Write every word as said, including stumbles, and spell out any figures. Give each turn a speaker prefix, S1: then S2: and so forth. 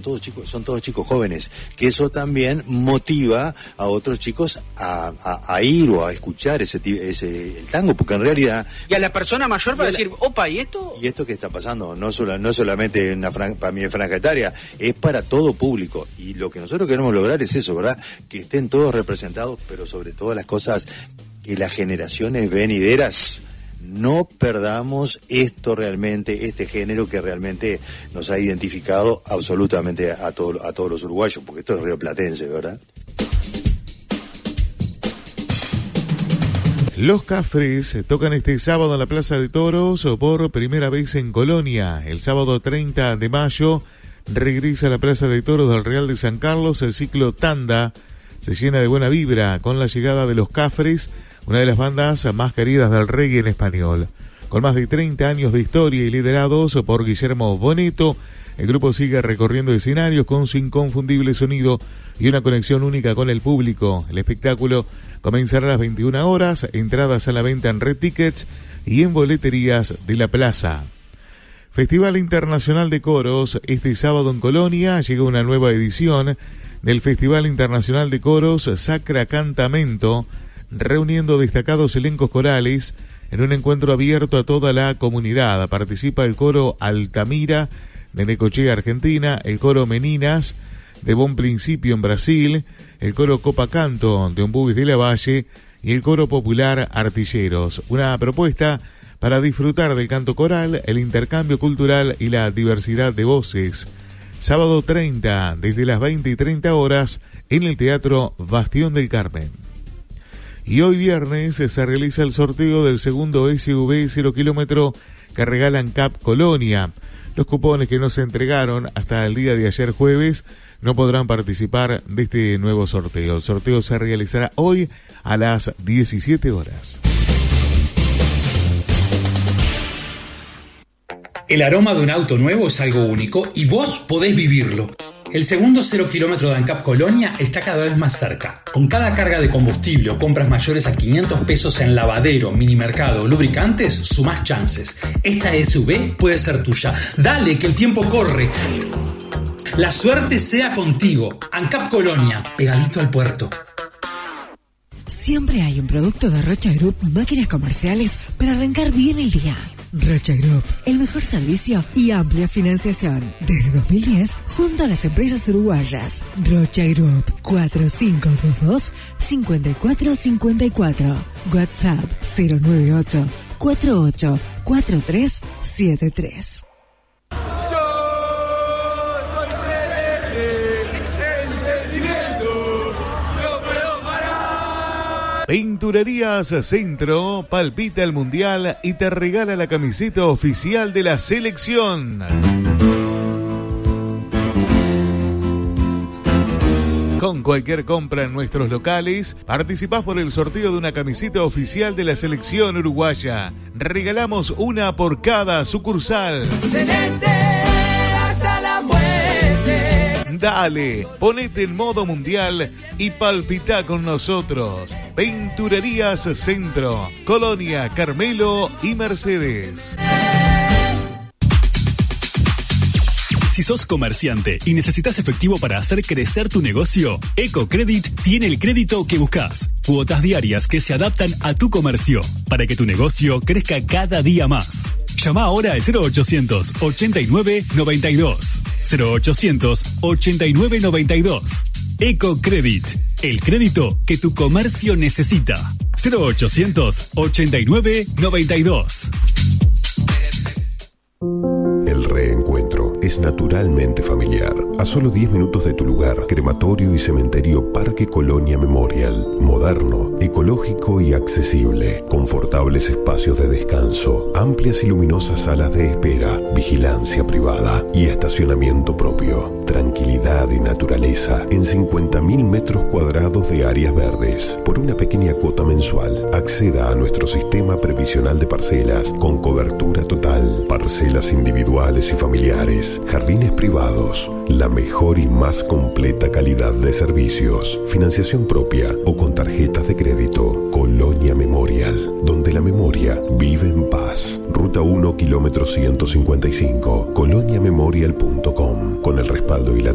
S1: todos chicos, son todos chicos jóvenes, que eso también motiva a otros chicos a, a, a ir o a escuchar ese, ese el tango, porque en realidad...
S2: Y a la persona mayor para la, decir, opa, ¿y esto?
S1: ¿Y esto qué está pasando? No, solo, no solamente en una fran, para mi franja etaria, es para todo público. Y lo que nosotros queremos lograr es eso, ¿verdad? Que estén todos representados, pero sobre todo las cosas que las generaciones venideras no perdamos esto realmente, este género que realmente nos ha identificado absolutamente a, todo, a todos los uruguayos, porque esto es rioplatense, ¿verdad?
S3: Los Cafres tocan este sábado en la Plaza de Toros por primera vez en Colonia. El sábado treinta de mayo regresa a la Plaza de Toros del Real de San Carlos el ciclo Tanda. Se llena de buena vibra con la llegada de Los Cafres, una de las bandas más queridas del reggae en español. Con más de treinta años de historia y liderados por Guillermo Bonetto, el grupo sigue recorriendo escenarios con su inconfundible sonido y una conexión única con el público. El espectáculo comenzará a las veintiuna horas, entradas a la venta en Red Tickets y en boleterías de la plaza. Festival Internacional de Coros, este sábado en Colonia llega una nueva edición del Festival Internacional de Coros Sacra Cantamento, reuniendo destacados elencos corales en un encuentro abierto a toda la comunidad. Participa el coro Altamira de Necochea, Argentina, el coro Meninas de Bom Principio en Brasil, el coro Copacanto de Ombubis de la Valle y el coro popular Artilleros. Una propuesta para disfrutar del canto coral, el intercambio cultural y la diversidad de voces. Sábado treinta, desde las veinte y treinta horas, en el Teatro Bastión del Carmen. Y hoy viernes se realiza el sorteo del segundo S U V cero kilómetro que regalan C A P Colonia. Los cupones que no se entregaron hasta el día de ayer jueves no podrán participar de este nuevo sorteo. El sorteo se realizará hoy a las diecisiete horas.
S4: El aroma de un auto nuevo es algo único y vos podés vivirlo. El segundo cero kilómetro de ANCAP Colonia está cada vez más cerca. Con cada carga de combustible o compras mayores a quinientos pesos en lavadero, minimercado o lubricantes, sumás chances. Esta S U V puede ser tuya. Dale, que el tiempo corre. La suerte sea contigo. ANCAP Colonia, pegadito al puerto.
S5: Siempre hay un producto de Rocha Group Máquinas Comerciales para arrancar bien el día. Rocha Group, el mejor servicio y amplia financiación. Desde dos mil diez, junto a las empresas uruguayas. Rocha Group, cuatro cinco dos dos, cinco cuatro cinco cuatro. WhatsApp cero nueve ocho, cuatro ocho cuatro tres siete tres.
S3: Pinturerías Centro palpita el Mundial y te regala la camiseta oficial de la selección. Con cualquier compra en nuestros locales, participás por el sorteo de una camiseta oficial de la selección uruguaya. Regalamos una por cada sucursal.
S6: Celeste hasta la muerte.
S3: Dale, ponete en modo mundial y palpitá con nosotros. Pinturerías Centro, Colonia, Carmelo y Mercedes.
S7: Si sos comerciante y necesitas efectivo para hacer crecer tu negocio, EcoCredit tiene el crédito que buscas. Cuotas diarias que se adaptan a tu comercio para que tu negocio crezca cada día más. Llama ahora al cero ochocientos ochenta y nueve noventa y dos. cero ochocientos ochenta y nueve noventa y dos. EcoCredit, el crédito que tu comercio necesita. cero ochocientos ochenta y nueve noventa y dos.
S8: El reencuentro es naturalmente familiar. A solo diez minutos de tu lugar, Crematorio y Cementerio Parque Colonia Memorial. Moderno, ecológico y accesible. Confortables espacios de descanso, amplias y luminosas salas de espera, vigilancia privada y estacionamiento propio. Tranquilidad y naturaleza en cincuenta mil metros cuadrados de áreas verdes. Por una pequeña cuota mensual, acceda a nuestro sistema previsional de parcelas con cobertura total. Parcelas individuales y familiares, jardines privados, la mejor y más completa calidad de servicios, financiación propia o con tarjetas de crédito. Colonia Memorial, donde la memoria vive en paz. Ruta uno, kilómetro ciento cincuenta y cinco, colonia memorial punto com, con el respaldo y la